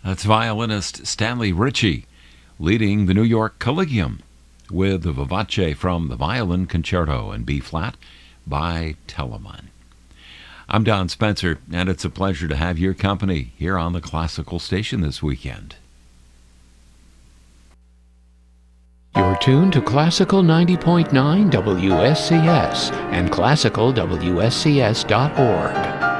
That's violinist Stanley Ritchie leading the New York Collegium with the Vivace from the Violin Concerto in B-flat by Telemann. I'm Don Spencer, and it's a pleasure to have your company here on the Classical Station this weekend. You're tuned to Classical 90.9 WSCS and classicalwscs.org.